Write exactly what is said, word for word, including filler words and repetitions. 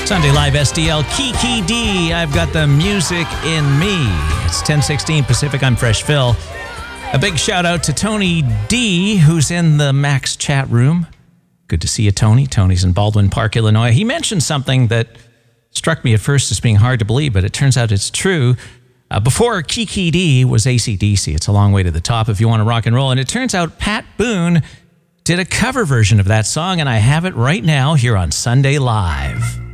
Sunday Live S D L, Kiki D. I've got the music in me. It's ten sixteen Pacific. I'm Fresh Phil. A big shout out to Tony D, who's in the Max chat room. Good to see you, Tony. Tony's in Baldwin Park, Illinois. He mentioned something that struck me at first as being hard to believe, but it turns out it's true. Uh, before Kiki D was A C D C. It's a long way to the top if you want to rock and roll. And it turns out Pat Boone did a cover version of that song, and I have it right now here on Sunday Live.